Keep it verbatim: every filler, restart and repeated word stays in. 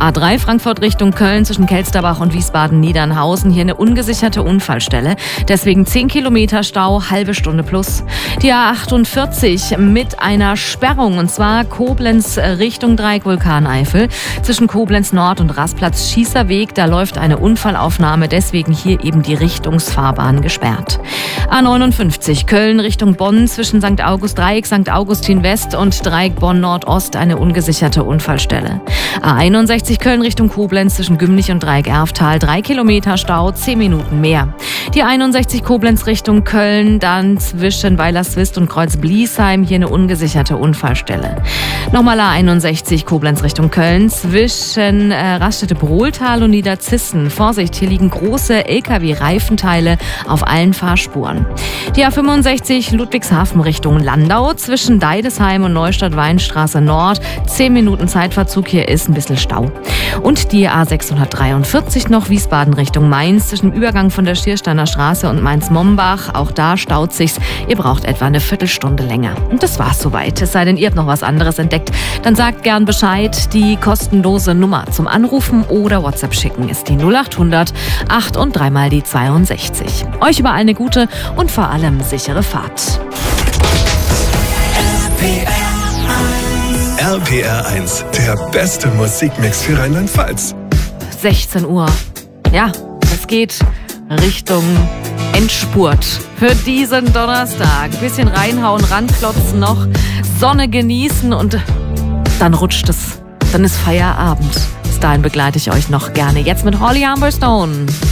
A drei Frankfurt Richtung Köln zwischen Kelsterbach und Wiesbaden-Niedernhausen. Hier eine ungesicherte Unfallstelle. Deswegen zehn Kilometer Stau, halbe Stunde plus. Die A achtundvierzig mit einer Sperrung, und zwar Koblenz Richtung Dreieck Vulkaneifel. Zwischen Koblenz Nord und Rastplatz Schießerweg, da läuft eine Unfallaufnahme. Deswegen hier eben die Richtungsfahrbahn gesperrt. A neunundfünfzig Köln Richtung Bonn zwischen Sankt August Dreieck, Sankt Augustin West und Dreieck Bonn Nordost eine ungesicherte Unfallstelle. A einundsechzig Köln Richtung Koblenz zwischen Gümlich und Dreieck Erftal, drei Kilometer Stau, zehn Minuten mehr. Die einundsechzig Koblenz Richtung Köln, dann zwischen Weilerswist und Kreuz Bliesheim, hier eine ungesicherte Unfallstelle. Nochmal A einundsechzig Koblenz Richtung Köln zwischen äh, Raststätte-Brohltal und Niederzissen. Vorsicht, hier liegen große L K W-Reifenteile auf allen Fahrspuren. Die A fünfundsechzig Ludwigshafen Richtung Landau zwischen Deidesheim und Neustadt-Weinstraße Nord. zehn Minuten Zeitverzug, hier ist ein bisschen Stau. Und die A sechshundertdreiundvierzig noch Wiesbaden Richtung Mainz zwischen dem Übergang von der Schiersteiner Straße und Mainz-Mombach. Auch da staut sich's. Ihr braucht etwa eine Viertelstunde länger. Und das war's soweit. Es sei denn, ihr habt noch was anderes entdeckt. Dann sagt gern Bescheid. Die kostenlose Nummer zum Anrufen oder WhatsApp schicken ist die null achthundert acht und dreimal die zweiundsechzig. Euch überall eine gute und vor allem sichere Fahrt. R P R eins, der beste Musikmix für Rheinland-Pfalz. sechzehn Uhr. Ja, es geht Richtung Endspurt für diesen Donnerstag. Ein bisschen reinhauen, ranklotzen noch, Sonne genießen und dann rutscht es. Dann ist Feierabend. Bis dahin begleite ich euch noch gerne. Jetzt mit Holly Humberstone.